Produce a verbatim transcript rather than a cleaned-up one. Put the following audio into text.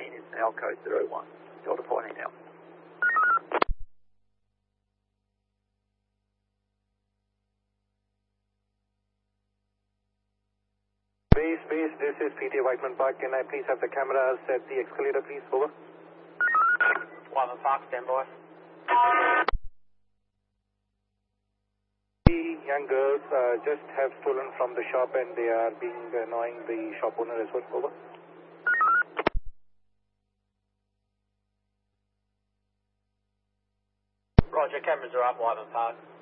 fourteen is now code zero one. Delta fourteen now. Base, base, this is P T Whiteman Park. Can I please have the cameras at the escalator, please? Over. Whiteman Park, stand by. The young girls uh, just have stolen from the shop and they are being annoying the shop owner as well. Over. Roger, cameras are up, Whiteman Park.